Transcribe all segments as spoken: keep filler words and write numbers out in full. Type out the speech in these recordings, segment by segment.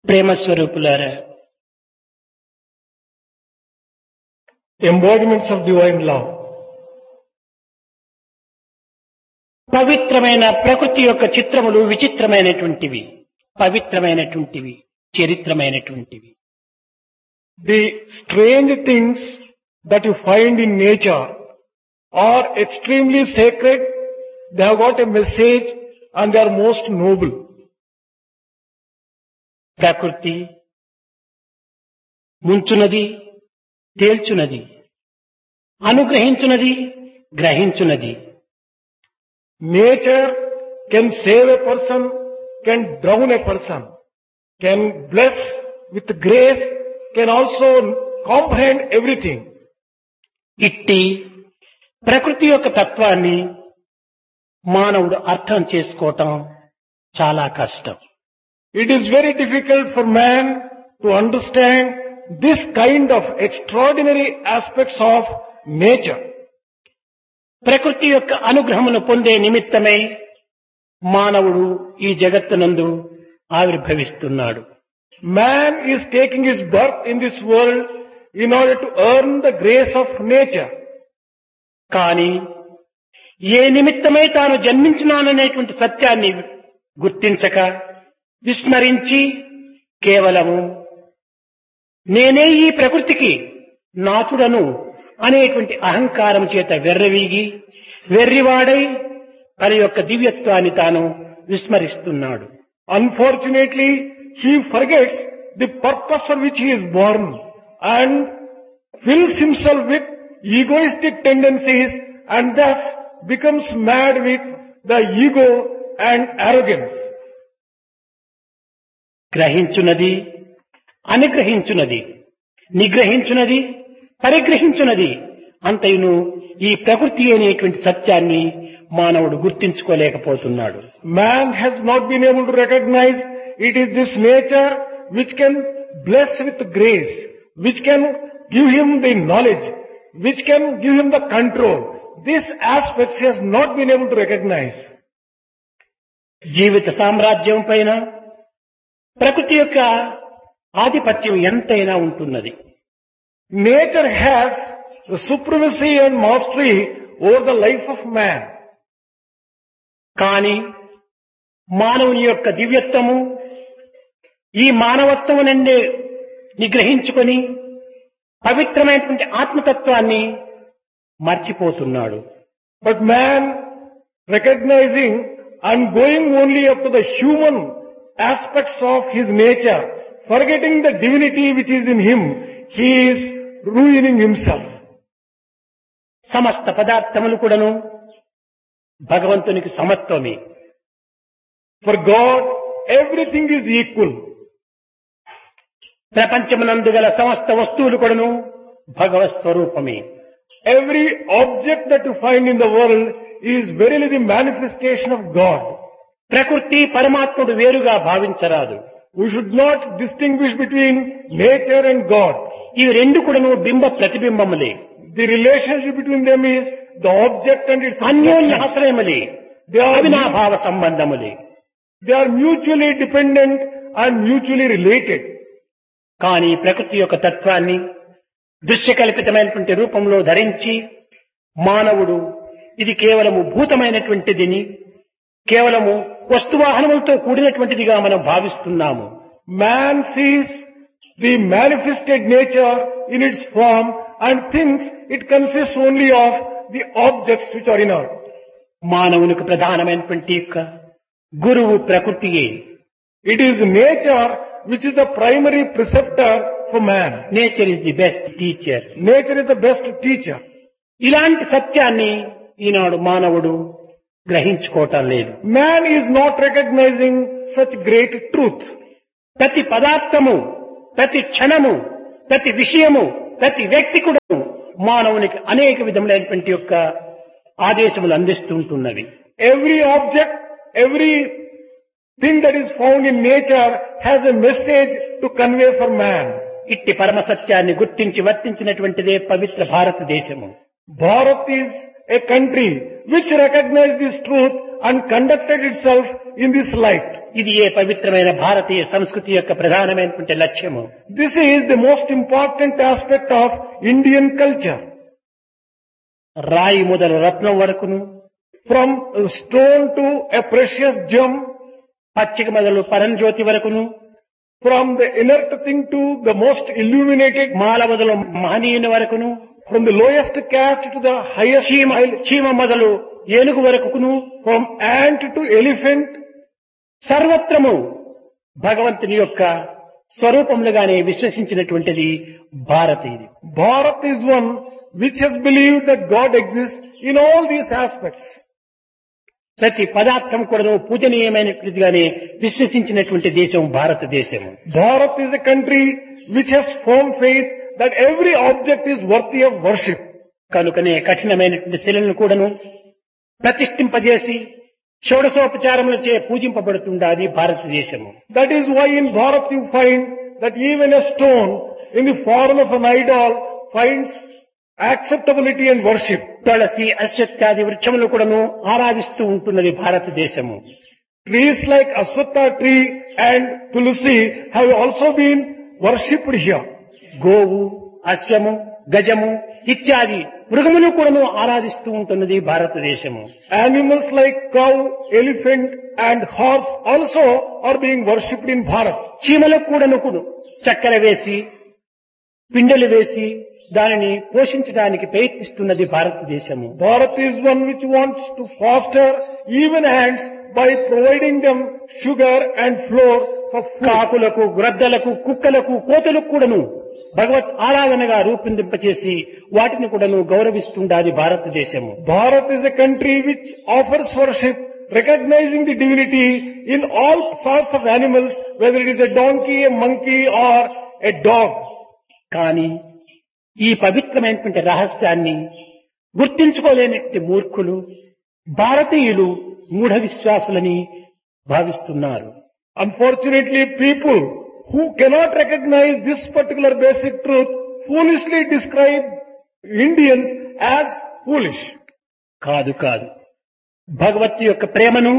ప్రేమ స్వరూపులారా, embodiments of divine love. పవిత్రమైన ప్రకృతి యొక్క చిత్రములు విచిత్రమైనటువంటివి, పవిత్రమైనటువంటివి, చరిత్రమైనటువంటివి. The strange things that you find in nature are extremely sacred, they have got a message and they are most noble. ప్రకృతి ముంచునది, తేల్చునది, అనుగ్రహించునది, గ్రహించునది. Nature can save a person, can drown a person, can bless with grace, can also comprehend everything. ఇట్టి ప్రకృతి యొక్క తత్వాన్ని మానవుడు అర్థం చేసుకోవటం చాలా కష్టం. It is very difficult for man to understand this kind of extraordinary aspects of nature. ప్రకృతి యొక్క అనుగ్రహమును పొందే నిమిత్తమై మానవుడు ఈ జగత్తునందు ఆవిర్భవిస్తున్నాడు. Man is taking his birth in this world in order to earn the grace of nature. కానీ ఏ నిమిత్తమై తాను జన్మించినాననేటువంటి సత్యాన్ని గుర్తించక విస్మరించి కేవలము నేనే ఈ ప్రకృతికి నాథుడను అనేటువంటి అహంకారం చేత వెర్రవీగి వెర్రివాడై తన యొక్క దివ్యత్వాన్ని తాను విస్మరిస్తున్నాడు. Unfortunately, he forgets the purpose for which he is born and fills himself with egoistic tendencies and thus becomes mad with the ego and arrogance. గ్రహించునది, అనుగ్రహించునది, నిగ్రహించునది, పరిగ్రహించునది అంతయును ఈ ప్రకృతి అనేటువంటి సత్యాన్ని మానవుడు గుర్తించుకోలేకపోతున్నాడు. Man has not been able to recognize it is this nature which can bless with grace, which can give him the knowledge, which can give him the control. These aspects he has not been able to recognize. జీవిత సామ్రాజ్యం పైన ప్రకృతి యొక్క ఆధిపత్యం ఎంతైనా ఉంటున్నది. Nature has the supremacy and mastery over the life of man. కానీ మానవుని యొక్క దివ్యత్వము ఈ మానవత్వము నుండి నిగ్రహించుకొని పవిత్రమైనటువంటి ఆత్మతత్వాన్ని మర్చిపోతున్నాడు. But man, recognizing and going only up to the human aspects of his nature, forgetting the divinity which is in him, he is ruining himself. సమస్త పదార్థములు కూడాను భగవంతునికి సమత్వమే. For God, everything is equal. ప్రపంచమునందు గల సమస్త వస్తువులు కూడాను భగవత్ స్వరూపమే. Every object that you find in the world is verily the manifestation of God. ప్రకృతి పరమాత్ముడు వేరుగా భావించరాదు. We should not distinguish between nature and God. ఇవి రెండు కూడాను బింబ ప్రతిబింబములే. The relationship between them is the object and its అన్యోన్య reflection. ఆశ్రయములే, They are, అవినాభావ సంబంధములే. they are mutually dependent and mutually related. కానీ ప్రకృతి యొక్క తత్వాన్ని దృశ్యకల్పితమైనటువంటి రూపంలో ధరించి మానవుడు ఇది కేవలము భూతమైనటువంటిదిని, కేవలము వస్తువాహనములతో కూడినటువంటిదిగా మనం భావిస్తున్నాము. Man sees the manifested nature in its form and thinks it consists only of the objects which are inert. మానవునికి ప్రధానమైనటువంటి యొక్క గురువు ప్రకృతియే. It is nature which is the primary preceptor for man. Nature is the best teacher. Nature is the best teacher. ఇలాంటి సత్యాన్ని ఈనాడు మానవుడు గ్రహించుకోవటం లేదు. Man is not recognizing such great truth. ప్రతి పదార్థము, ప్రతి క్షణము, ప్రతి విషయము, ప్రతి వ్యక్తి కూడా మానవునికి అనేక విధములైనటువంటి యొక్క ఆదేశములు అందిస్తూ ఉంటున్నవి. Every object, every thing that is found in nature has a message to convey for man. ఇట్టి పరమ సత్యాన్ని గుర్తించి వర్తించినటువంటిదే పవిత్ర భారతదేశము. Bharat is a country which recognizes this truth and conducted itself in this light. ఇది ఏ పవిత్రమైన భారతీయ సంస్కృతి యొక్క ప్రధానమైనటువంటి లక్ష్యము. This is the most important aspect of Indian culture. రాయి మొదలు రత్నం వరకును, From a stone to a precious gem, పచ్చిక మొదలు పరంజ్యోతి వరకును, from the inert thing to the most illuminated, మాల మొదలు మహనీయుని వరకును, from the lowest caste to the highest, చీమ చీమ మొదలు ఏనుగు వరకును, from ant to elephant, సర్వత్రము భగవంతుని యొక్క స్వరూపములుగానే విశ్వసించినటువంటిది భారత్. ఇది Bharat is one which has believed that God exists in all these aspects. ప్రతి పదార్థం కూడా పూజనీయమైనటువంటిదిగానే విశ్వసించినటువంటి దేశం భారతదేశం. Bharat is a country which has firm faith that every object is worthy of worship. కనుకనే కఠినమైనటువంటి శిలను కూడాను ప్రతిష్ఠింపజేసి షోడశోపచారములచే పూజింపబడుతుండాది భారతదేశము. That is why in Bharat you find that even a stone in the form of an idol finds acceptability and worship. తులసి అశ్వత్థాది వృక్షములు కూడాను ఆరాధిస్తూ ఉంటున్నది భారతదేశము. Trees like Aswatha tree and Tulsi have also been worshipped here. గోవు, అశ్వము, గజము ఇత్యాది మృగములు కూడాను ఆరాధిస్తూ ఉంటున్నది భారతదేశము. Animals like cow, elephant and horse also are being worshipped in Bharat. చీమలకు కూడాను చక్కెర వేసి పిండెలు వేసి దానిని పోషించడానికి ప్రయత్నిస్తున్నది భారతదేశము. Bharat is one which wants to foster even ants by providing them sugar and flour for food. కాకులకు, గ్రద్దలకు, కుక్కలకు, కోతలకు కూడాను భగవత్ ఆరాధనగా రూపొందింపచేసి వాటిని కూడాను గౌరవిస్తుండాది భారతదేశము. Bharat is a country which offers worship, recognizing the divinity in all sorts of animals, whether it is a donkey, a monkey or a dog. కానీ ఈ పవిత్రమైనటువంటి రహస్యాన్ని గుర్తించుకోలేనటువంటి మూర్ఖులు భారతీయులు మూఢ విశ్వాసులని భావిస్తున్నారు. Unfortunately, people who cannot recognize this particular basic truth foolishly describe Indians as foolish. కాదు కాదు భగవత్ యొక్క ప్రేమను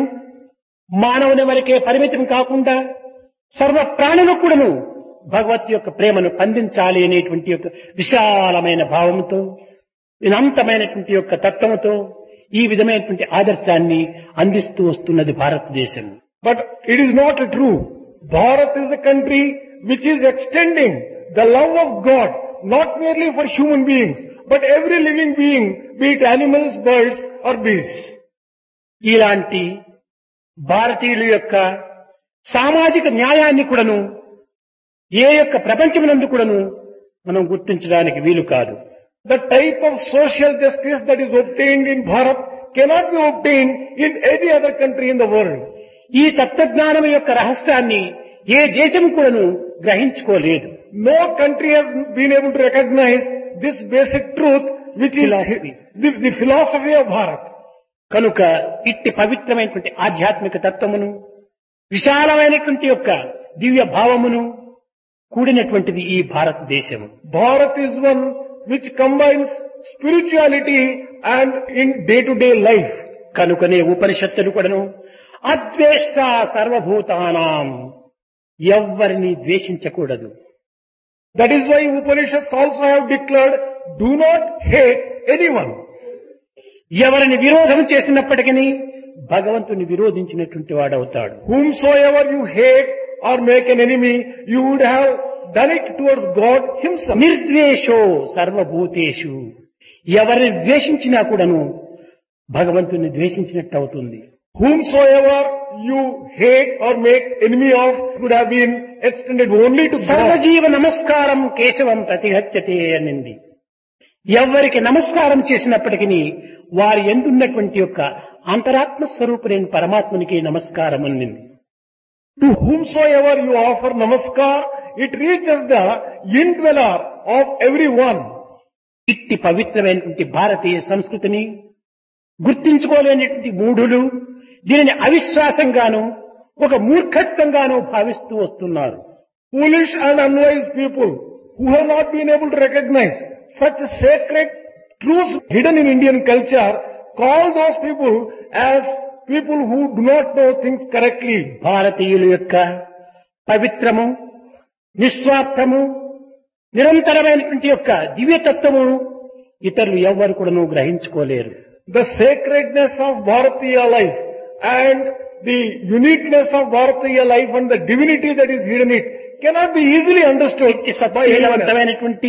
మానవుని వరకే పరిమితం కాకుండా సర్వ ప్రాణులకు కూడాను భగవత్ యొక్క ప్రేమను పండించాలి అనేటువంటి యొక్క విశాలమైన భావంతో అనంతమైనటువంటి యొక్క తత్వముతో ఈ విధమైనటువంటి ఆదర్శాన్ని అందిస్తూ వస్తున్నది భారతదేశం. But it is not true. Bharat is a country which is extending the love of God not merely for human beings but every living being, be it animals, birds or beasts. ఇలాంటి భారతీయుల యొక్క సామాజిక న్యాయాన్ని కూడాను ఏ యొక్క ప్రపంచమునందు కూడాను మనం గుర్తించడానికి వీలు కాదు. The type of social justice that is obtained in Bharat cannot be obtained in any other country in the world. ఈ తత్వజ్ఞానం యొక్క రహస్యాన్ని ఏ దేశం కూడాను గ్రహించుకోలేదు. No country has been able to recognize this basic truth which is the, the philosophy of Bharat. కనుక ఇట్టి పవిత్రమైనటువంటి ఆధ్యాత్మిక తత్వమును విశాలమైనటువంటి యొక్క దివ్య భావమును కూడినటువంటిది ఈ భారతదేశము. Bharat is one which combines spirituality and in day-to-day life. కనుకనే ఉపనిషత్తులు కూడాను అద్వేష్ట సర్వభూతానాం, ఎవ్వరిని ద్వేషించకూడదు. That is why Upanishads also have declared, do not hate anyone. ఎవరిని విరోధం చేసినప్పటికీ భగవంతుని విరోధించినటువంటి వాడవుతాడు. Whomsoever you hate or make an enemy, you would have done it towards God himself. నిర్ద్వేషో సర్వభూతేషు, ఎవరిని ద్వేషించినా కూడాను భగవంతుని ద్వేషించినట్టు అవుతుంది. Whomsoever you hate or make enemy of would have been extended only to God. సర్వజీవ నమస్కారం కేశవం ప్రతిహత్యతే అనింది. ఎవరికి నమస్కారం చేసినప్పటికీ వారి ఎందున్నటువంటి యొక్క అంతరాత్మ స్వరూపుడైన పరమాత్మనికి నమస్కారం అనింది. To whomsoever you offer namaskar, it reaches the indweller of everyone. ఇట్టి పవిత్రమైనటువంటి భారతీయ సంస్కృతిని గుర్తించుకోలేనటువంటి మూఢులు దీనిని అవిశ్వాసంగాను ఒక మూర్ఖత్వంగాను భావిస్తూ వస్తున్నారు. Foolish and unwise people who have not been able to recognize such sacred truths hidden in Indian culture call those people as people who do not know things correctly. భారతీయుల యొక్క పవిత్రము, నిస్వార్థము, నిరంతరమైనటువంటి యొక్క దివ్యతత్వము ఇతరులు ఎవ్వరు కూడాను గ్రహించుకోలేరు. The sacredness of Bharatiya life and the uniqueness of Bharatiya life and the divinity that is hidden in it cannot be easily understood ఇట్టి by anyone else. సత్యవంతమైనటువంటి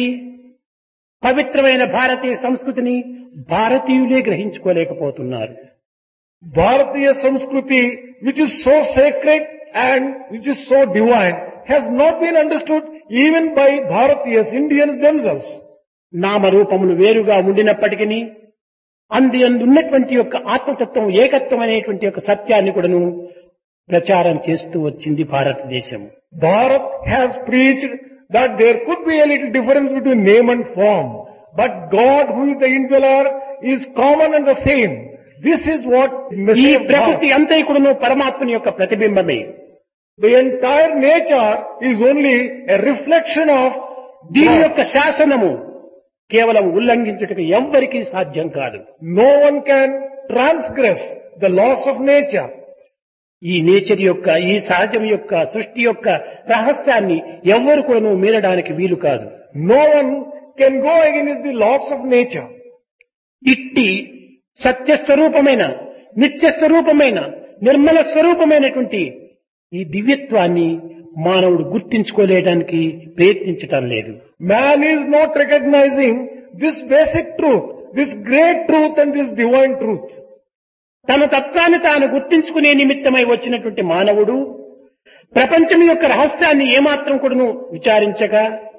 పవిత్రమైన భారతీయ సంస్కృతిని భారతీయులే గ్రహించుకోలేకపోతున్నారు. Bharatiya Samskruti, which is so sacred and which is so divine, has not been understood even by Bharatiyas, Indians themselves. నామరూపములు వేరుగా ఉండినప్పటికీ అంది అందున్నటువంటి యొక్క ఆత్మతత్వం ఏకత్వం అనేటువంటి యొక్క సత్యాన్ని కూడాను ప్రచారం చేస్తూ వచ్చింది భారతదేశం. Bharat has preached that there could be a little difference between name and form, but God, who is the indweller, is common and the same. This is what ఈ message of ప్రకృతి Bharat. అంతా కూడాను పరమాత్మని యొక్క ప్రతిబింబమే. The entire nature is only a reflection of దీని God. యొక్క శాసనము కేవలం ఉల్లంఘించుటకు ఎవ్వరికీ సాధ్యం కాదు. No one can transgress the laws of nature. ఈ నేచర్ యొక్క, ఈ సహజం యొక్క, సృష్టి యొక్క రహస్యాన్ని ఎవ్వరు కూడాను మీరడానికి వీలు కాదు. No one can go against the laws of nature. ఇట్టి సత్యస్వరూపమైన, నిత్యస్వరూపమైన, నిర్మల స్వరూపమైనటువంటి ఈ దివ్యత్వాన్ని మానవుడు గుర్తించుకోలేడానికి ప్రయత్నించటం లేదు. Man is not recognizing this basic truth, this great truth and this divine truth. తన తత్వాన్ని తాను గుర్తించుకునే నిమిత్తమై వచ్చినటువంటి మానవుడు ప్రపంచం యొక్క రహస్యాన్ని ఏమాత్రం కూడాను విచారించక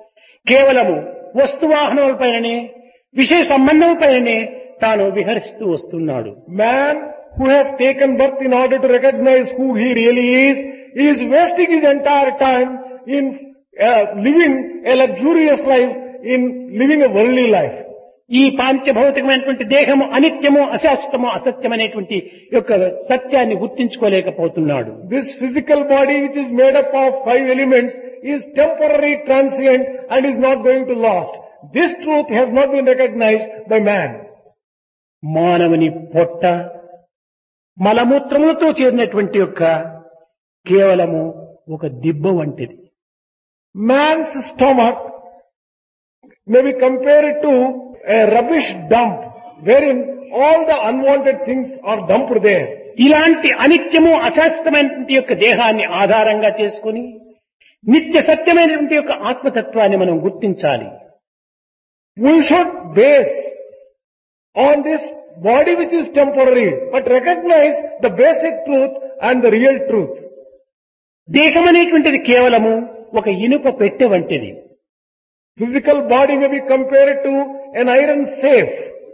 కేవలము వస్తువాహనములపైననే, విషయ సంబంధములపైననే తాను విహరిస్తూ వస్తున్నాడు. Man who has taken birth in order to recognize who he really is, is wasting his entire time in uh, living a luxurious life, in living a worldly life. ఈ పాంచభౌతికమైనటువంటి దేహము అనిత్యము, అశాశ్వతము, అసత్యమనేటువంటి యొక్క సత్యాన్ని గుర్తించుకోలేకపోతున్నాడు. This physical body, which is made up of five elements, is temporary, transient and is not going to last. This truth has not been recognized by man. మానవుని పొట్ట మలమూత్రములతో చేరినటువంటి యొక్క కేవలము ఒక దిబ్బ వంటిది. Man's stomach may be compared to a rubbish dump wherein all the unwanted things are dumped there. ఇలాంటి అనిత్యము, అశాశ్వతమైనటువంటి యొక్క దేహాన్ని ఆధారంగా చేసుకుని నిత్య సత్యమైనటువంటి యొక్క ఆత్మతత్వాన్ని మనం గుర్తించాలి. We should base on this body which is temporary, but recognize the basic truth and the real truth. దేహం అనేటువంటిది కేవలము ఒక ఇనుప పెట్టె వంటిది. Physical body may be compared to an iron safe.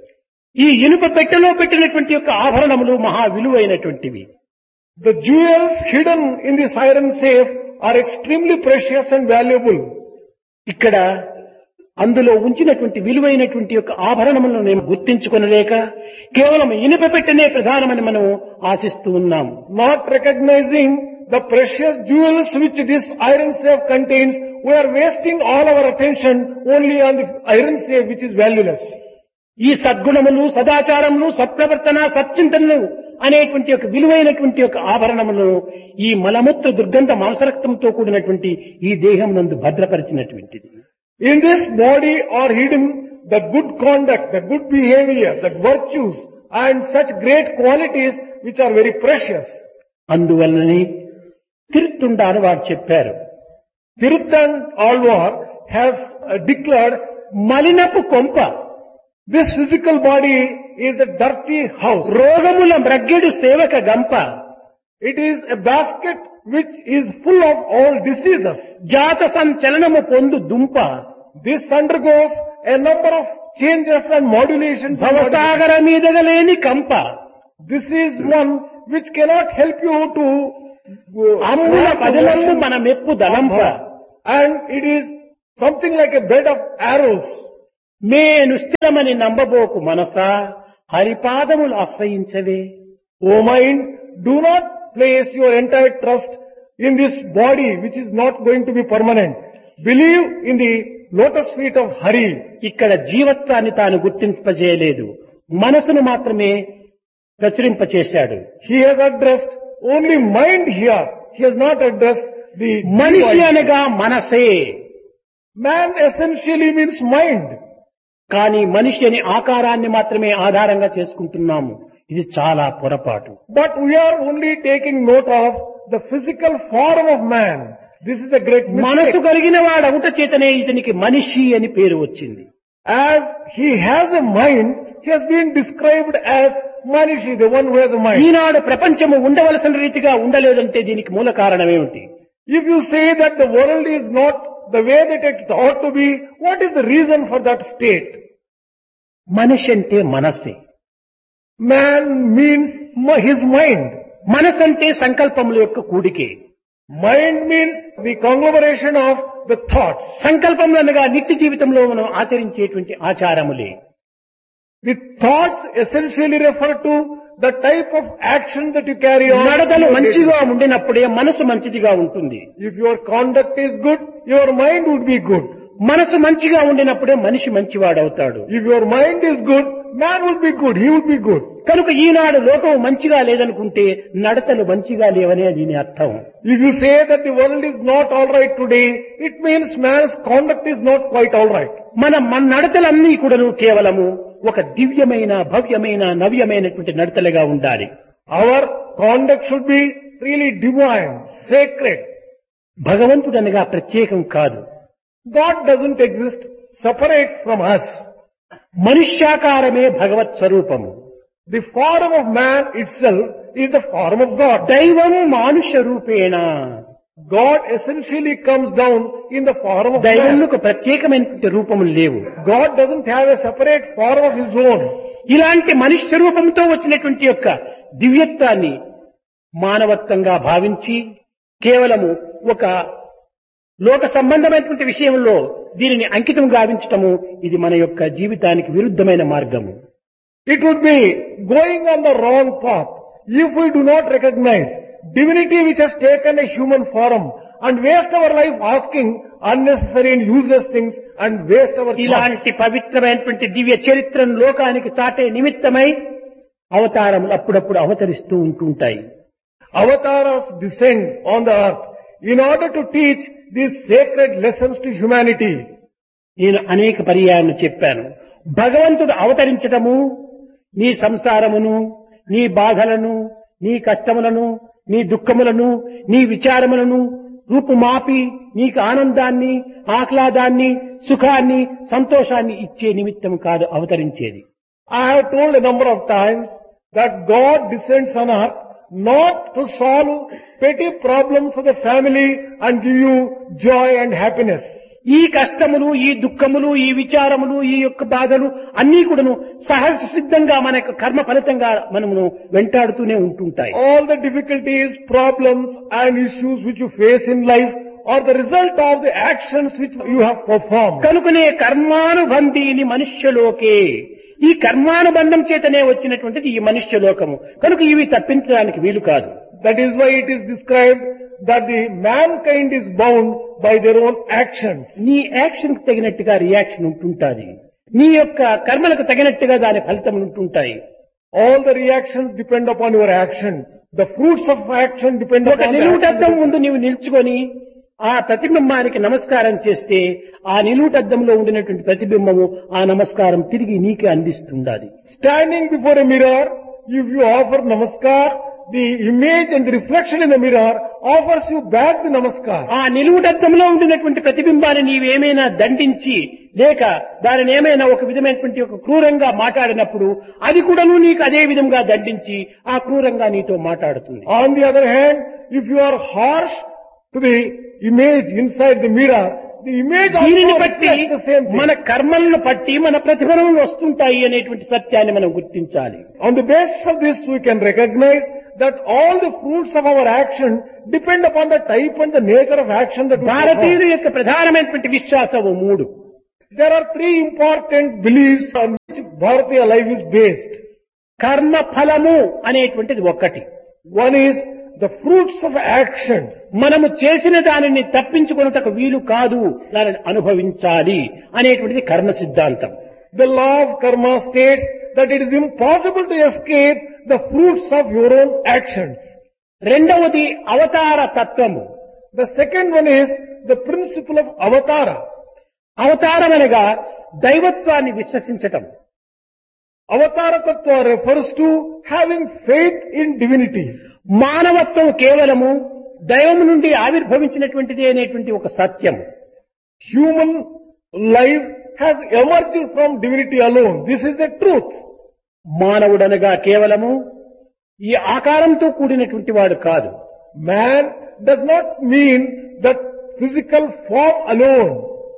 ఈ ఇనుప పెట్టెలో పెట్టినటువంటి యొక్క ఆభరణములు మహా విలువైనటువంటివి. The jewels hidden in this iron safe are extremely precious and valuable. ఇక్కడ అందులో ఉంచినటువంటి విలువైనటువంటి యొక్క ఆభరణములను మేము గుర్తించుకొనలేక కేవలం ఇనుప పెట్టెనే ప్రధానమని మనం ఆశిస్తూ ఉన్నాం. Not recognizing the precious jewels which this iron safe contains, we are wasting all our attention only on the iron safe which is valueless. ఈ సద్గుణములు, సదాచారములు, సత్ప్రవర్తన, సచ్చింతనలు అనేటువంటి యొక్క విలువైనటువంటి యొక్క ఆభరణములను ఈ మలమూత్ర దుర్గంధ మాంసరక్తంతో కూడినటువంటి ఈ దేహం నందు భద్రపరిచినటువంటిది. In this body are hidden the good conduct, the good behavior, the virtues and such great qualities which are very precious. అందువలననే తిరుత్తుండారు వారు చెప్పారు, Tiruthan Alvar has uh, declared, మలినపు కొంప, this physical body is a dirty house. రోగముల మ్రగ్గెడు సేవక గంప, It is a basket which is full of all diseases. జాత సంచలనము పొందు దుంప, This undergoes a number of changes and modulations. భవసాగర మీదగలేని కంప, This is one which cannot help you to uh, అమ్ముల cross the పదలము ocean. మన మెప్పు దలంప, And it is something like a bed of arrows. May నిశ్చలమని నంబబోకు Manasa, హరిపాదములు ఆశ్రయించవే. O mind, do not place your entire trust in this body which is not going to be permanent. Believe in the lotus feet of Hari. ఇక్కడ జీవత్వాన్ని తాను గుర్తింపజేయలేదు, మనసును మాత్రమే ప్రచురింపచేశాడు. He has addressed only mind here. He has not addressed the మనిషి divine. అనగా మనసే. Man essentially means mind. కానీ మనిషి అనే ఆకారాన్ని మాత్రమే ఆధారంగా చేసుకుంటున్నాము. ఇది చాలా పొరపాటు. But we are only taking note of the physical form of man. This is a great మనసు mistake. కలిగిన వాడు అవుట చేతనే ఇతనికి మనిషి అని పేరు వచ్చింది. As he has a mind, he has been described as Manishi, the one who has a mind. ఈనాడు ప్రపంచము ఉండవలసిన రీతిగా ఉండలేదంటే దీనికి మూల కారణం ఏమిటి? If you say that the world is not the way that it ought to be, what is the reason for that state? మనిషి అంటే మనస్సే. Man means mi- his mind. మనసు అంటే సంకల్పముల యొక్క కూడికే. Mind means the conglomeration of the thoughts. సంకల్పములు అనగా నిత్య జీవితంలో మనం ఆచరించేటువంటి ఆచారములే. The thoughts essentially refer to the type of action that you carry on. నడతలు మంచిగా ఉండినప్పుడే మనసు మంచిదిగా ఉంటుంది. If your conduct is good, your mind would be good. మనసు మంచిగా ఉండినప్పుడే మనిషి మంచివాడవుతాడు. If your mind is good, man would be good, he would be good. కనుక ఈనాడు లోకం మంచిగా లేదనుకుంటే నడతలు మంచిగా లేవనే దీని అర్థం. If you say that the world is not alright today, it means man's conduct is not quite alright. మన మన నడతలన్నీ కూడాను కేవలము ఒక దివ్యమైన భవ్యమైన నవ్యమైనటువంటి నడతలుగా ఉండాలి. Our conduct should be really divine, sacred. భగవంతుడనగా ప్రత్యేకం కాదు. God doesn't exist separate from us. మనుష్యాకారమే భగవత్ స్వరూపము. The form of man itself is the form of God. దైవం మానుష రూపేణ. God essentially comes down in the form of man. దైవంకు ప్రత్యేకమైనటువంటి రూపములు లేవు. God doesn't have a separate form of his own. ఇలాంటి మనుష్య రూపంతో వచ్చినటువంటి యొక్క దివ్యత్వాన్ని మానవత్వంగా భావించి కేవలము ఒక లోక సంబంధమైనటువంటి విషయంలో దీనిని అంకితం గావించటము ఇది మన యొక్క జీవితానికి విరుద్ధమైన మార్గము. It would be going on the wrong path if we do not recognize divinity which has taken a human form and waste our life asking unnecessary and useless things and waste our thoughts. ఇలాంటి పవిత్రమైనటువంటి దివ్య చరిత్రను లోకానికి చాటే నిమిత్తమై అవతారములు అప్పుడప్పుడు అవతరిస్తూ ఉంటుంటాయి. Avatars descend on the earth in order to teach these sacred lessons to humanity. నేను అనేక పర్యాయాలను చెప్పాను. భగవంతుడు అవతరించటము నీ సంసారమును, నీ బాధలను, నీ కష్టములను, నీ దుఃఖములను, నీ విచారములను రూపుమాపి నీకు ఆనందాన్ని, ఆహ్లాదాన్ని, సుఖాన్ని, సంతోషాన్ని ఇచ్చే నిమిత్తం కాదు అవతరించేది. I have told a number of times that God descends on earth not to solve petty problems of the family and give you joy and happiness. ఈ కష్టములు, ఈ దుఃఖములు, ఈ విచారములు, ఈ యొక్క బాధలు అన్నీ కూడాను సహజ సిద్ధంగా మన యొక్క కర్మ ఫలితంగా మనము వెంటాడుతూనే ఉంటుంటాయి. All the difficulties, problems and issues which you face in life are the result of the actions which you have performed. కనుకనే కర్మానుబంధీని మనుష్యలోకే, ఈ కర్మానుబంధం చేతనే వచ్చినటువంటిది ఈ మనుష్య లోకము. కనుక ఇవి తప్పించడానికి వీలు కాదు. That is why it is described that the mankind is bound by their own actions. నీ యాక్షన్ కు తగినట్టుగా రియాక్షన్ ఉంటుంటాది. నీ యొక్క కర్మలకు తగినట్టుగా దాని ఫలితం ఉంటుంటాయి. All the reactions depend upon your action. The fruits of action depend ఒక upon the నిలువుటద్దం action. ముందు నీవు నిల్చుకొని ఆ ప్రతిబింబానికి నమస్కారం చేస్తే ఆ నిలువుటద్దంలో ఉండినటువంటి ప్రతిబింబము ఆ నమస్కారం తిరిగి నీకే అందిస్తుండాలి. Standing before a mirror, if you offer namaskar, the image and the reflection in the mirror offers you back the namaskar. ఆ నిలువుటద్దంలో ఉండినటువంటి ప్రతిబింబాన్ని నీవేమైనా దండించి లేక దానిని ఏమైనా ఒక విధమైనటువంటి ఒక క్రూరంగా మాట్లాడినప్పుడు అది కూడాను నీకు అదే విధంగా దండించి ఆ క్రూరంగా నీతో మాట్లాడుతుంది. On the other hand, if you are harsh to the image inside the mirror, the image దీనిని also బట్టి reflects the same thing. మన కర్మలను బట్టి మన ప్రతిఫలములు వస్తుంటాయి అనేటువంటి సత్యాన్ని మనం గుర్తించాలి. On the basis of this, we can recognize that all the fruits of our action depend upon the type and the nature of action that we భారతీయుల perform. యొక్క ప్రధానమైనటువంటి విశ్వాసము మూడు. There are three important beliefs on which Bharatiya life is based. కర్మ ఫలము అనేటువంటిది ఒక్కటి. One is the fruits of action. మనము చేసిన దానిని తప్పించుకొనుటకు వీలు కాదు, దానిని అనుభవించాలి అనేటువంటిది కర్మ సిద్ధాంతం. The law of karma states that it is impossible to escape the fruits of your own actions. రెండవది అవతార తత్వము. The second one is the principle of avatara. అవతారం అనగా దైవత్వాన్ని విశ్వసించటం. Avatara tattva refers to having faith in divinity. మానవత్వం కేవలము దైవం నుండి ఆవిర్భవించినటువంటిది అనేటువంటి ఒక సత్యం. Human life has emerged from divinity alone. This is a truth. మానవుడనగా కేవలము ఈ ఆకారంతో కూడినటువంటి వాడు కాదు. Man does not mean that physical form alone.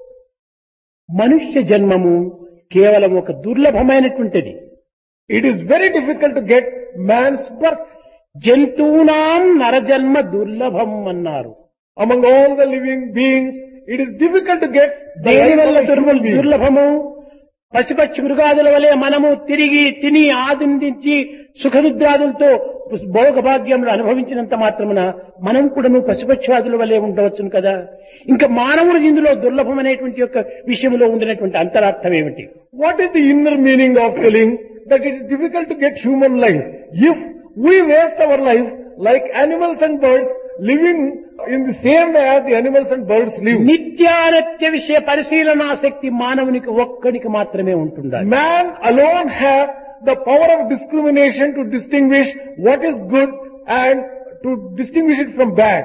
మనుష్య జన్మము కేవలం ఒక దుర్లభమైనటువంటిది. It is very difficult to get man's birth. జంతువునాం నరజన్మ దుర్లభం అన్నారు. Among all the living beings, it is difficult to get the దేని life వల్ల of a human being. దుర్లభము? పశుపక్షి మృగాదుల వలె మనము తిరిగి తిని ఆనందించి సుఖవిద్రాదులతో భోగభాగ్యములు అనుభవించినంత మాత్రమున మనం కూడాను పశుపక్షాదుల వలె ఉండవచ్చును కదా. ఇంకా మానవుడు ఇందులో దుర్లభం అనేటువంటి యొక్క విషయంలో ఉండినటువంటి అంతరార్థం ఏమిటి? What is the inner meaning of telling that it is difficult to get human life? If we waste our life like animals and birds, living in the same way as the animals and birds live. నిత్యానిత్య విషయ పరిశీలనా శక్తి మానవునికి ఒక్కడికి మాత్రమే ఉంటుండాలి. Man alone has the power of discrimination to distinguish what is good and to distinguish it from bad.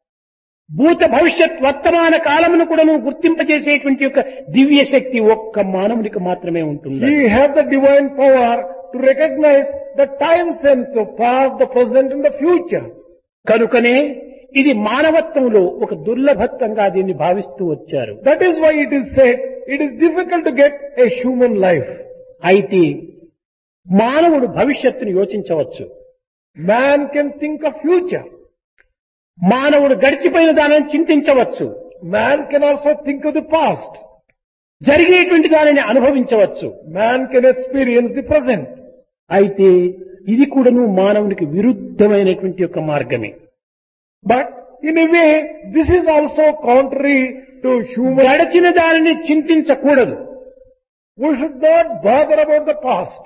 భూత భవిష్యత్ వర్తమాన కాలమును కూడా గుర్తింపజేసేటువంటి యొక్క దివ్య శక్తి ఒక్క మానవునికి మాత్రమే ఉంటుంది. He has the divine power to recognize the time sense, the past, the present and the future. కనుకనే ఇది మానవత్వంలో ఒక దుర్లభత్వంగా దీన్ని భావిస్తూ వచ్చారు. That is why it is said it is difficult to get a human life. అయితే మానవుడు భవిష్యత్తును యోచించవచ్చు. Man can think of future. మానవుడు గడిచిపోయిన దానిని చింతించవచ్చు. Man can also think of the past. జరిగేటువంటి దానిని అనుభవించవచ్చు. Man can experience the present. అయితే ఇది కూడాను మానవునికి విరుద్ధమైనటువంటి యొక్క మార్గమే. But in a way, this is also contrary to human. గడిచిన దానిని చింతించకూడదు. We should not bother about the past.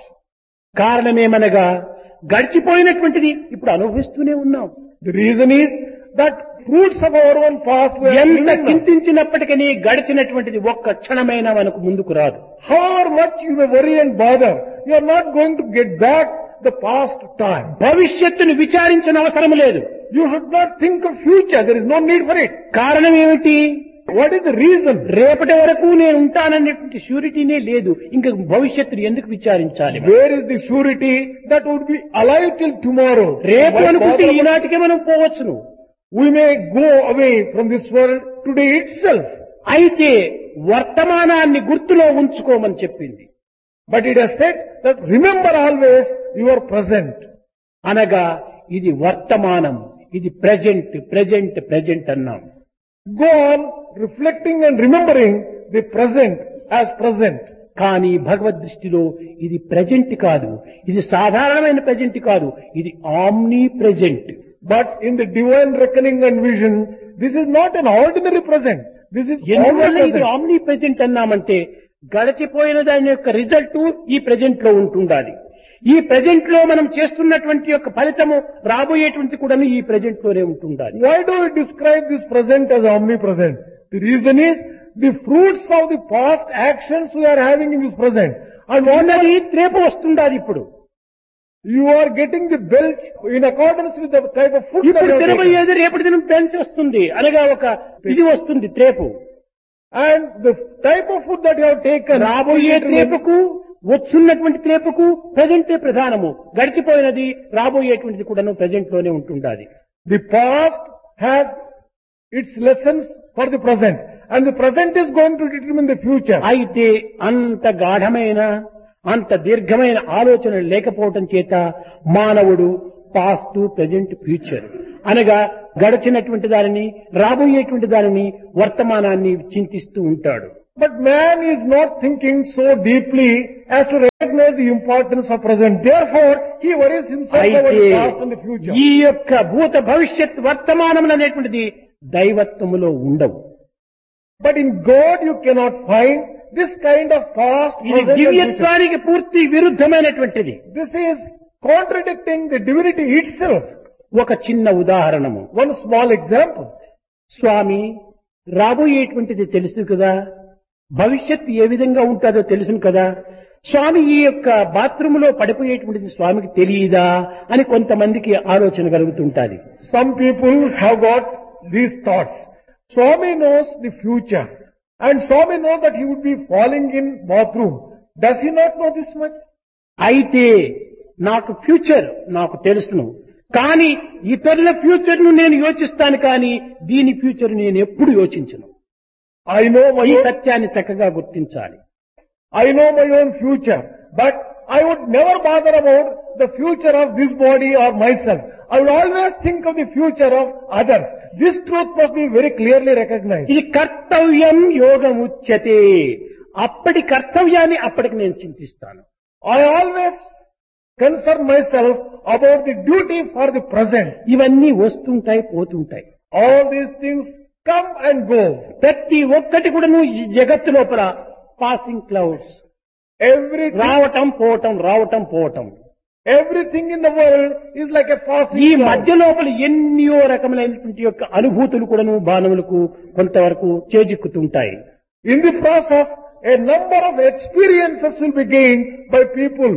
కారణమేమనగా గడిచిపోయినటువంటిది ఇప్పుడు అనుభవిస్తూనే ఉన్నాం. The reason is that fruits of our own past we are ఎంత living now. చింతించినప్పటికీ గడిచినటువంటిది ఒక్క క్షణమైనా మనకు ముందుకు రాదు. However much you may worry and bother, you are not going to get back the past time. భవిష్యత్తును విచారించిన అవసరం లేదు. You should not think of future. There is no need for it. కారణం ఏమిటి? What is the reason? రేపటి వరకు నేను ఉంటాననేటువంటి షూరిటీనే లేదు. ఇంకా భవిష్యత్తును ఎందుకు విచారించాలి? Where is the surety that would be alive till tomorrow? రేపు Why అనుకుంటే bother about- ఈనాటికే మనం పోవచ్చును. We may go away from this world today itself. అయితే వర్తమానాన్ని గుర్తులో ఉంచుకోమని చెప్పింది. But it has said that remember always your present. అనగా ఇది వర్తమానం, ఇది ప్రెజెంట్ ప్రెజెంట్ ప్రెజెంట్ అన్నాం. Go on reflecting and remembering the present as present. కానీ భగవద్ దృష్టిలో ఇది ప్రెజెంట్ కాదు, ఇది సాధారణమైన ప్రెజెంట్ కాదు, ఇది omni present. But in the divine reckoning and vision, this is not an ordinary present. This is ఎందువల్ల ఇది omnipresent. ఆమ్నీ ప్రెజెంట్ అన్నామంటే గడిచిపోయిన దాని యొక్క రిజల్ట్ ఈ ప్రెజెంట్ లో ఉంటుండాలి. ఈ ప్రెజెంట్ లో మనం చేస్తున్నటువంటి యొక్క ఫలితము రాబోయేటువంటి కూడా ఈ ప్రెజెంట్ లోనే ఉంటుండాలి. Why do we describe this present as omnipresent? The reason is the fruits of the past actions we are having in this present. And what ఉన్నది రేపు వస్తుండాలి. ఇప్పుడు you are getting the belt in accordance with the type of food that ఇప్పుడు you are taking. తినబోయేది రేపటి దినం పెంచి వస్తుంది, అనగా ఒక ఇది వస్తుంది త్రేపు. And the type of food that you have taken, రాబోయే త్రేపుకు వచ్చున్నటువంటి త్రేపుకు ప్రజెంటే ప్రధానము. గడిచిపోయినది రాబోయేటువంటిది కూడాను ప్రజెంట్ లోనే ఉంటుండాలి. the past has its lessons for the present, and the present is going to determine the future. అయితే అంత గాఢమైన అంత దీర్ఘమైన ఆలోచన లేకపోవటం చేత మానవుడు పాస్ట్ ప్రజెంట్ ఫ్యూచర్ అనగా గడిచినటువంటి దానిని రాబోయేటువంటి దానిని వర్తమానాన్ని చింతిస్తూ ఉంటాడు. But man is not thinking so deeply as to recognize the importance of present. Therefore, he worries himself over అయితే the past and the future. ఈ యొక్క భూత భవిష్యత్ వర్తమానం అనేటువంటిది దైవత్వములో ఉండవు. But in God you cannot find this kind of past, ఇది present and future. దివ్యత్వానికి పూర్తి విరుద్ధమైనటువంటిది. This is contradicting the divinity itself. ఒక చిన్న ఉదాహరణము. One small example. స్వామి, రాబోయేటువంటిది తెలుసు కదా, భవిష్యత్తు ఏ విధంగా ఉంటుందో తెలుసును కదా, స్వామి ఈ యొక్క బాత్రూమ్ లో పడిపోయేటువంటిది స్వామికి తెలియదా అని కొంతమందికి ఆలోచన కలుగుతుంటాది. Some people have got these thoughts. Swami knows the future, and Swami knows that he would be falling in bathroom. Does he not know this much? అయితే నాకు ఫ్యూచర్ నాకు తెలుసును, కానీ ఇతరుల ఫ్యూచర్ ను నేను యోచిస్తాను, కానీ దీని ఫ్యూచర్ నేను ఎప్పుడు యోచించను. I know my ఈ own, సత్యాన్ని చక్కగా గుర్తించాలి. I know my own future, but I would never bother about the future of this body or myself. I would always think of the future of others. This truth must be very clearly recognized. ఇది కర్తవ్యం యోగముచ్యతే. అప్పటి కర్తవ్యాన్ని అప్పటికి నేను చింతిస్తాను. I always concern myself about the duty for the present. ఇవన్నీ వస్తుంటాయి పోతుంటాయి. All these things come and go. ప్రతి ఒక్కటి కూడాను ఈ జగత్తు లోపల పాసింగ్ క్లౌడ్స్, Everything, రావటం పోవటం రావటం పోవటం. everything in the world is like a passing ఈ cloud. మధ్య లోపల ఎన్నో రకములైనటువంటి యొక్క అనుభూతులు కూడాను మానవులకు కొంతవరకు చేజిక్కుతుంటాయి. In the process, a number of experiences will be gained by people.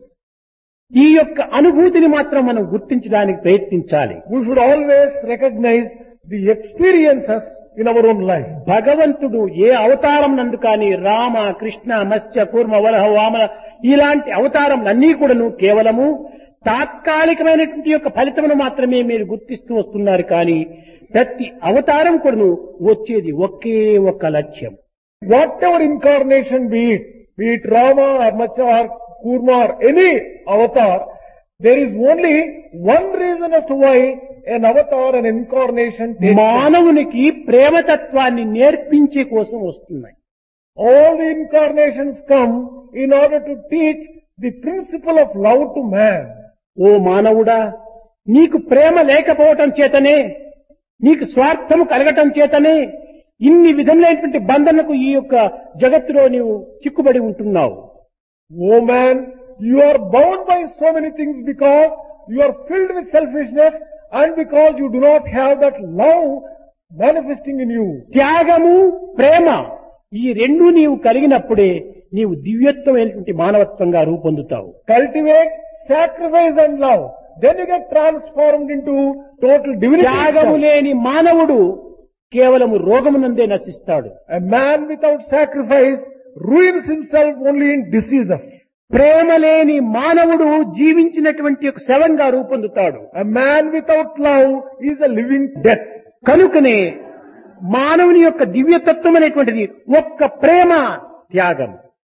ఈ యొక్క అనుభూతిని మాత్రం మనం గుర్తించడానికి ప్రయత్నించాలి. We should always recognize the experiences in our own life. భగవంతుడు ఏ అవతారం నందు కానీ రామ, కృష్ణ, మత్స్య, కూర్మ, వరహ, వామన ఇలాంటి అవతారములన్నీ కూడాను కేవలము తాత్కాలికమైనటువంటి యొక్క ఫలితమును మాత్రమే మీరు గుర్తిస్తూ వస్తున్నారు, కానీ ప్రతి అవతారం కూడాను వచ్చేది ఒకే ఒక్క లక్ష్యం. Whatever incarnation be it, be it Rama or Matsya or Kurma or any avatar, there is only one reason as to why an avatar, an incarnation takes place. మానవునికి ప్రేమతత్వాన్ని నేర్పించే కోసం వస్తున్నాయి. All the incarnations come in order to teach the principle of love to man. ఓ మానవుడా, నీకు ప్రేమ లేకపోవటం చేతనే, నీకు స్వార్థము కలగటం చేతనే ఇన్ని విధములైనటువంటి బంధనకు ఈ యొక్క జగత్తులో నీవు చిక్కుబడి ఉంటున్నావు. Oh man, you are bound by so many things because you are filled with selfishness and because you do not have that love manifesting in you. త్యాగము, ప్రేమ ఈ రెండు నీవు కలిగినప్పుడే నీవు దివ్యత్వమైనటువంటి మానవత్వంగా రూపొందుతావు. Cultivate sacrifice and love. Then you get transformed into total divinity. త్యాగము లేని మానవుడు కేవలము రోగమునందే నశిస్తాడు. A man without sacrifice ruins himself only in diseases. ప్రేమ లేని మానవుడు జీవించినటువంటి ఒక శవంగా రూపొందుతాడు. A man without love is a living death. కనుకనే మానవుని యొక్క దివ్యతత్వం అనేటువంటిది ఒక్క ప్రేమ, త్యాగం.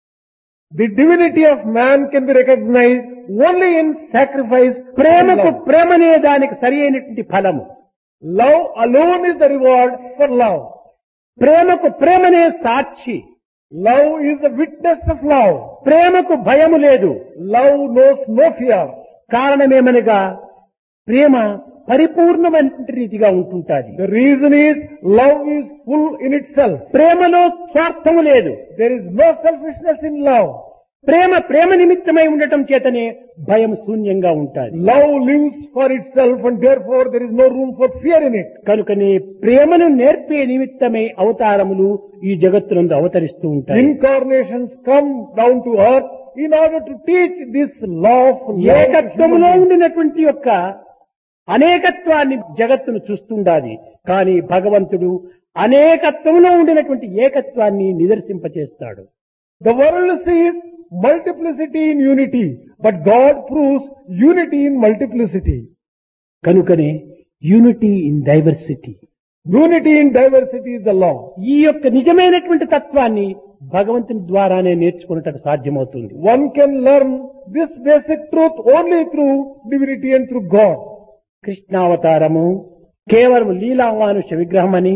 The divinity of man can be recognized only in sacrifice. ప్రేమకు and love. ప్రేమనే దానికి సరి అయినటువంటి ఫలము. Love alone is the reward for love. ప్రేమకు ప్రేమనే సాక్షి. Love is the witness of love. ప్రేమకు భయము లేదు. Love knows no fear. కారణమేమనగా ప్రేమ పరిపూర్ణమైన రీతిగా ఉంటుంటాది. The reason is love is full in itself. ప్రేమలో స్వార్థము లేదు. There is no selfishness in love. ప్రేమ ప్రేమ నిమిత్తమై ఉండటం చేతనే భయం శూన్యంగా ఉంటాది. Love lives for itself and therefore there is no room for fear in it. కనుకనే ప్రేమను నేర్పే నిమిత్తమై అవతారములు ఈ జగత్తునందు అవతరిస్తూ ఉంటాయి. Incarnations come down to earth in order to teach this law of love. ఏకత్వములో ఉండినటువంటి యొక్క అనేకత్వాన్ని జగత్తును చూస్తుండాది, కానీ భగవంతుడు అనేకత్వంలో ఉండినటువంటి ఏకత్వాన్ని నిదర్శింపచేస్తాడు. The world sees multiplicity in unity, but God proves unity in multiplicity. కనుకనే unity in diversity, Unity in diversity is the law. ఈ యొక్క నిజమైనటువంటి తత్వాన్ని భగవంతుని ద్వారానే నేర్చుకున్నట్టు సాధ్యమవుతుంది. One can learn this basic truth only through divinity and through God. కృష్ణావతారము కేవలం లీలామానుష విగ్రహం అని,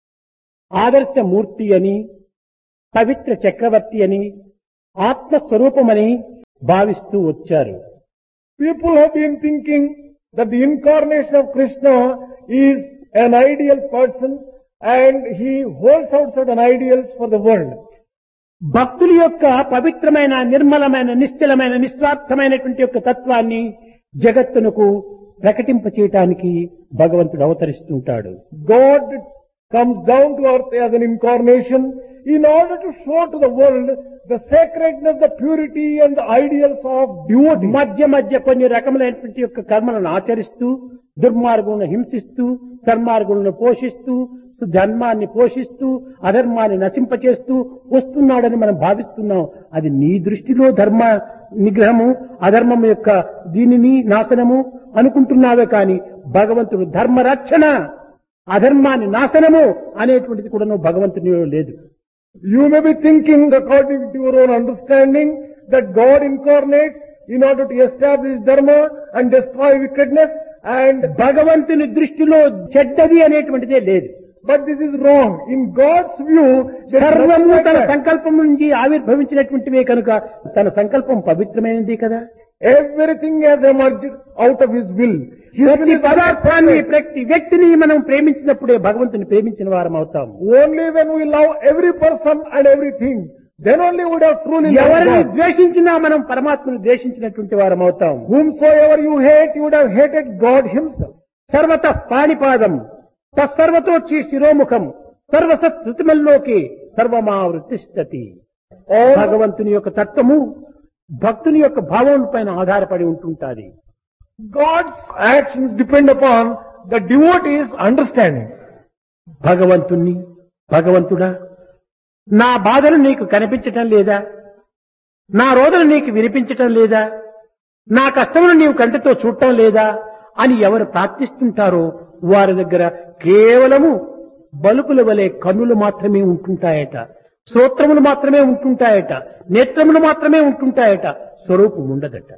ఆదర్శ మూర్తి అని, పవిత్ర చక్రవర్తి అని, ఆత్మస్వరూపమని భావిస్తూ వచ్చారు. People have been thinking that the incarnation of Krishna is an ideal person and he holds out certain ideals for the world. భక్తుల యొక్క పవిత్రమైన నిర్మలమైన నిశ్చలమైన నిస్వార్థమైనటువంటి యొక్క తత్వాన్ని జగత్తునకు ప్రకటింప చేయటానికి భగవంతుడు అవతరిస్తుంటాడు. God comes down to earth as an incarnation in order to show to the world the sacredness, the purity and the ideals of devotee. మధ్య మధ్య కొన్ని రకములైనటువంటి యొక్క కర్మలను ఆచరిస్తూ దుర్మార్గులను హింసిస్తూ సన్మార్గులను పోషిస్తూ ధర్మాన్ని పోషిస్తూ అధర్మాన్ని నశింపచేస్తూ వస్తున్నాడని మనం భావిస్తున్నాం. అది నీ దృష్టిలో ధర్మ నిగ్రహము అధర్మం యొక్క దీనిని నాశనము అనుకుంటున్నావే కాని భగవంతుడు ధర్మ రక్షణ అధర్మాన్ని నాశనము అనేటువంటిది కూడా నువ్వు భగవంతునిలో లేదు. You may be thinking according to your own understanding that God incarnates in order to establish dharma and destroy wickedness, and భగవంతుని దృష్టిలో చెడ్డది అనేటువంటిదే లేదు. but this is wrong. In God's view, there is సర్వము nothing like తన that. సంకల్పం నుంచి ఆవిర్భవించినటువంటివే కనుక తన సంకల్పం పవిత్రమైనది కదా. Everything has emerged out of His will. His will ప్రతి is పదార్థాన్ని perfect. ప్రతి వ్యక్తిని మనం ప్రేమించినప్పుడే భగవంతుని ప్రేమించిన వారం అవుతాం. Only when we love every person and everything, then only we would have truly loved ఎవరిని God. ద్వేషించినా మనం పరమాత్మను ద్వేషించినటువంటి వారం అవుతాం. Whomsoever you hate, you would have hated God Himself. సర్వత పాణిపాదం తత్సర్వతోచ్చి శిరోముఖం సర్వసత్ శృతిమల్లోకి సర్వమావృతిష్టతి. భగవంతుని యొక్క తత్వము భక్తుని యొక్క భావం పైన ఆధారపడి ఉంటుంటాది. God's actions depend upon the devotee's understanding. భగవంతుణ్ణి భగవంతుడా నా బాధలు నీకు కనిపించటం లేదా, నా రోదలు నీకు వినిపించటం లేదా, నా కష్టములు నీవు కంటితో చూడటం లేదా అని ఎవరు ప్రార్థిస్తుంటారో వారి దగ్గర కేవలము బలుపుల వలె కన్నులు మాత్రమే ఉంటుంటాయట, శ్రోత్రములు మాత్రమే ఉంటుంటాయట, నేత్రములు మాత్రమే ఉంటుంటాయట, స్వరూపం ఉండదట.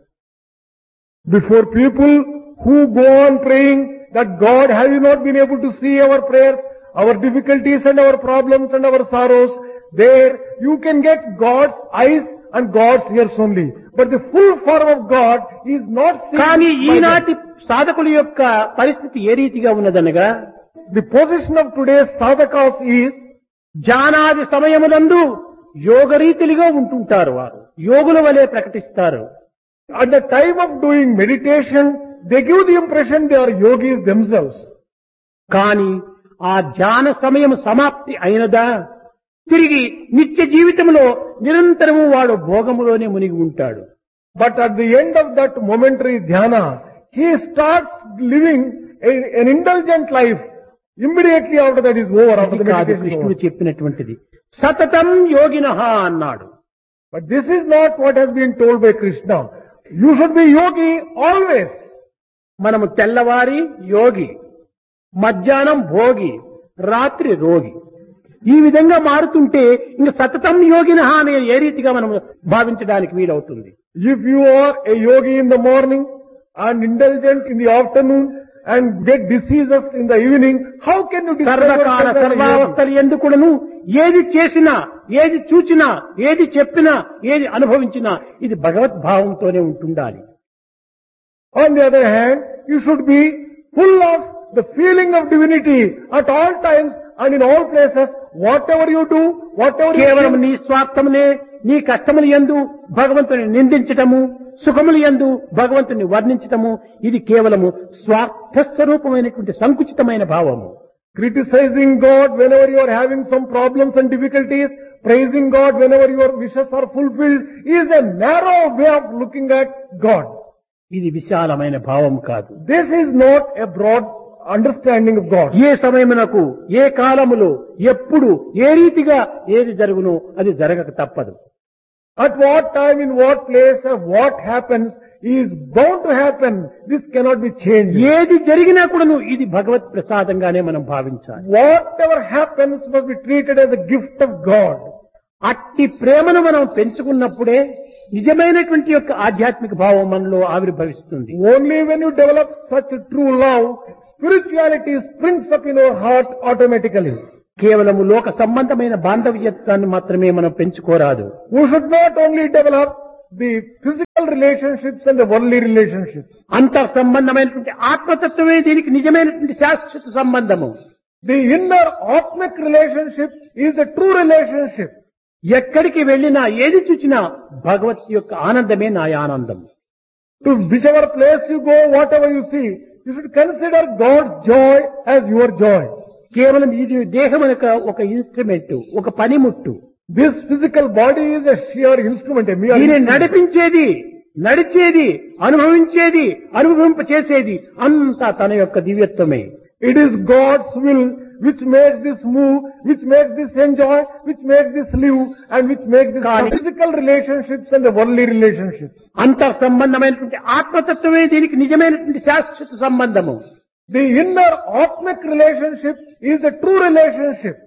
Before people who go on praying that God, have you not been able to see our prayers, our difficulties and our problems and our sorrows, there you can get God's eyes and God's ears only. But the full form of God is not seen. కానీ by them. ఈనాటి సాధకుల యొక్క పరిస్థితి ఏ రీతిగా ఉన్నదనగా The position of today's sadhakas is జానాది సమయములందు యోగరీతిలుగా ఉంటుంటారు. వారు యోగుల వలె ప్రకటిస్తారు. at the time of doing meditation, they give the impression they are yogis themselves. కానీ ఆ ధ్యాన సమయం సమాప్తి అయినదా తిరిగి నిత్య జీవితంలో నిరంతరము వాడు భోగములోనే మునిగి ఉంటాడు. But at the end of that momentary dhyana, he starts living a, an indulgent life. Immediately after that is over, after ఇది the కాదు meditation is కృష్ణుడు over. చెప్పినటువంటిది. సతతం యోగినః అన్నాడు. But this is not what has been told by Krishna. You should be yogi always. మనము తెల్లవారి యోగి, మధ్యాహ్నం భోగి, రాత్రి రోగి, ఈ విధంగా మారుతుంటే ఇంక సతతం యోగినః అనే ఏ రీతిగా మనం భావించడానికి వీలవుతుంది. If you are a yogi in the morning and indulgent in the afternoon and get diseases in the evening, how can you describe సర్వకాల yourself as a yogi? సర్వావస్థలు ఎందుకును ఏది చేసినా ఏది చూచినా ఏది చెప్పినా ఏది అనుభవించినా ఇది భగవద్భావంతోనే ఉంటుండాలి. On the other hand, you should be full of the feeling of divinity at all times and in all places. Whatever you do, whatever you కేవలం think, నీ స్వార్థమునే నీ కష్టములు యందు భగవంతుని నిందించటము, సుఖములు యందు భగవంతుని వర్ణించటము ఇది కేవలము స్వార్థ స్వరూపమైనటువంటి సంకుచితమైన భావము. criticizing God whenever you are having some problems and difficulties, praising God whenever your wishes are fulfilled is a narrow way of looking at God. ఇది విశాలమైన భావం కాదు. This is not a broad understanding of God. ఏ సమయమునకు ఏ కాలములో ఎప్పుడు ఏ రీతిగా ఏది జరుగునో అది జరగక తప్పదు. At what time, in what place, and what happens is bound to happen. This cannot be changed. ఏది జరిగినా కూడాను ఇది భగవత్ ప్రసాదంగానే మనం భావించాలి. Whatever happens must be treated as a gift of God. అట్టి ప్రేమను మనం పెంచుకున్నప్పుడే నిజమైనటువంటి యొక్క ఆధ్యాత్మిక భావం మనలో ఆవిర్భవిస్తుంది. Only when you develop such a true love, spirituality springs up in our heart automatically. కేవలము లోక సంబంధమైన బాంధవ్యత్వాన్ని మాత్రమే మనం పెంచుకోరాదు. We should not only develop the physical relationships and the worldly relationships. అంతర్ సంబంధమైనటువంటి ఆత్మతత్వమే దీనికి నిజమైనటువంటి శాశ్వత సంబంధము. The inner Atmic relationship is a true relationship. ఎక్కడికి వెళ్ళినా ఏది చూచినా భగవత్ యొక్క ఆనందమే నా ఆనందం. To whichever place you go, whatever you see, you should consider God's joy as your joy. కేవలం ఇది దేహం యొక్క ఒక ఇన్స్ట్రుమెంట్, ఒక పనిముట్టు. This physical body is a sheer instrument, a mere దీన్ని instrument. నడిపించేది, నడిచేది, అనుభవించేది, అనుభవింప చేసేది అంతా తన యొక్క దివ్యత్వమే. It is God's will which makes this move, which makes this enjoy, which makes this live, and which makes this Kani- physical relationships and the worldly relationships. అంతర్ సంబంధమైనటువంటి ఆత్మతత్వమే దీనికి నిజమైనటువంటి శాశ్వత సంబంధము. The inner Atmic relationship is the true relationship.